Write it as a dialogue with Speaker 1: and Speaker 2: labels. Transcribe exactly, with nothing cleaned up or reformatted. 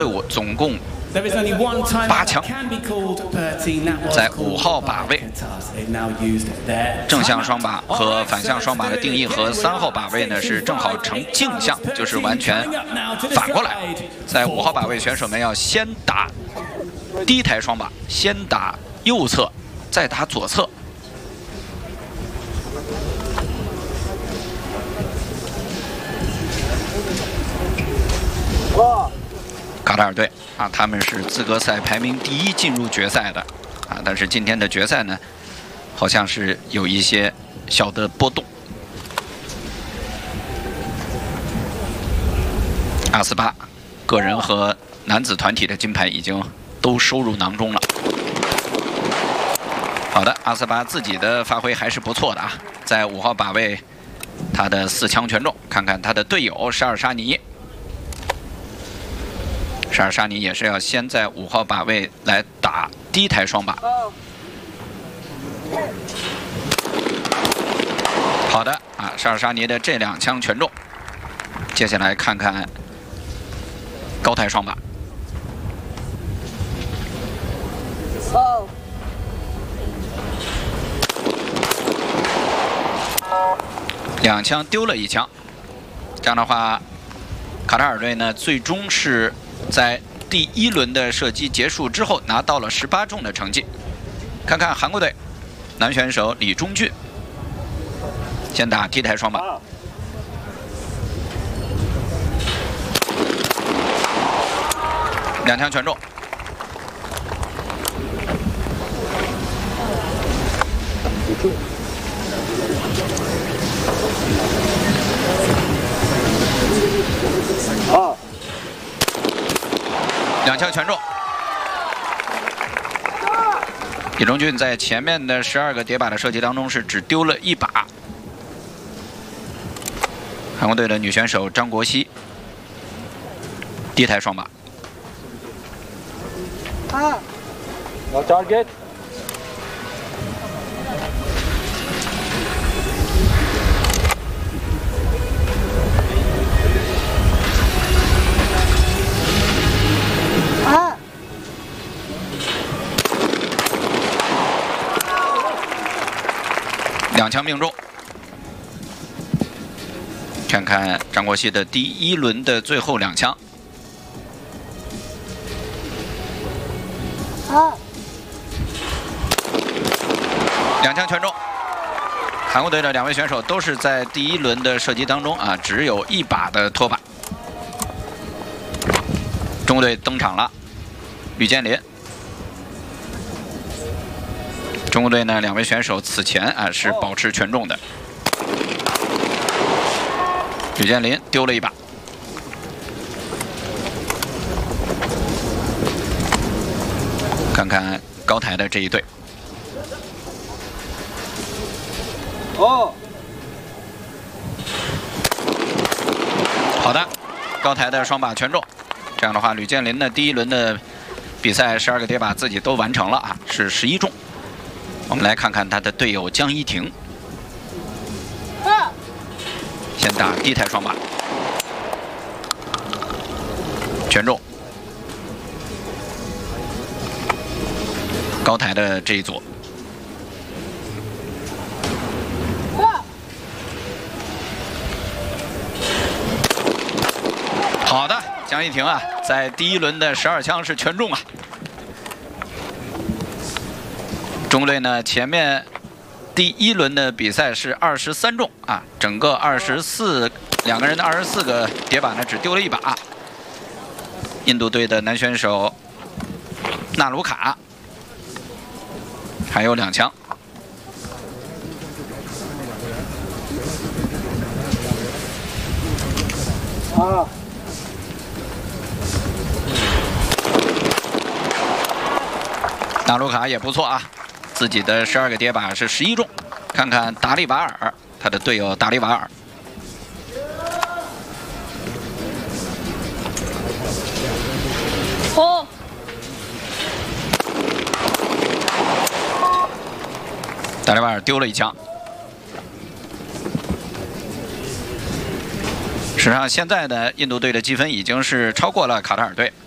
Speaker 1: 队伍总共八枪，在五号靶位，正向双靶和反向双靶的定义和三号靶位呢是正好呈镜像，就是完全反过来。在五号靶位，选手们要先打低台双靶，先打右侧，再打左侧。 卡塔尔队啊，他们是资格赛排名第一进入决赛的啊，但是今天的决赛呢，好像是有一些小的波动。阿斯巴个人和男子团体的金牌已经都收入囊中了。好的，阿斯巴自己的发挥还是不错的啊，在五号靶位，他的四枪全中。看看他的队友沙尔沙尼。 沙尔沙尼也是要先在五号靶位来打低台双靶。好的啊，沙尔沙尼的这两枪全中。接下来看看高台双靶。两枪丢了一枪，这样的话，卡塔尔队呢最终是。 在第一轮的射击结束之后，拿到了十八中的成绩。看看韩国队男选手李忠俊，先打低台双靶，两枪全中。好。 两枪全中。李忠俊在前面的十二个叠靶的射击当中是只丢了一靶。韩国队的女选手张国熙，低台双靶。啊
Speaker 2: No target.
Speaker 1: 两枪命中。看看张国熙的第一轮的最后两枪。啊！两枪全中。韩国队的两位选手都是在第一轮的射击当中啊，只有一把的脱靶。中国队登场了，吕建林。 中国队呢，两位选手此前啊是保持全中的。吕建林丢了一把。看看高台的这一队。哦。好的，高台的双靶全中。这样的话，吕建林呢第一轮的比赛十二个叠靶自己都完成了啊，是十一中。 我们来看看他的队友江一婷，先打低台双靶，全中。高台的这一组，好的，江一婷啊，在第一轮的十二枪是全中啊。 中国队呢，前面第一轮的比赛是二十三中啊，整个二十四两个人的二十四个叠靶呢，只丢了一把。印度队的男选手纳鲁卡还有两枪。啊！纳鲁卡也不错啊。 自己的十二个叠靶是十一中，看看达利瓦尔，他的队友达利瓦尔。哦。达利瓦尔丢了一枪。实际上，现在的印度队的积分已经是超过了卡塔尔队。